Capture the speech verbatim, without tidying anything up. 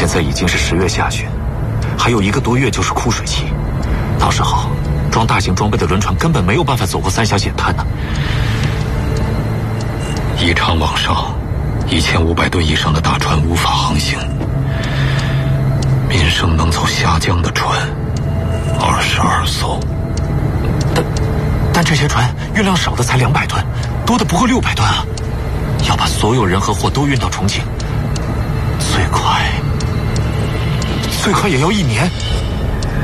在已经是十月下旬，还有一个多月就是枯水期，到时候装大型装备的轮船根本没有办法走过三峡险滩呢。 宜昌往上，一千五百吨以上的大船无法航行，民生能走峡江的船二十二艘。 但但这些船运量少的才两百吨，多的不过六百吨啊！要把所有人和货都运到重庆，最快最快也要一年。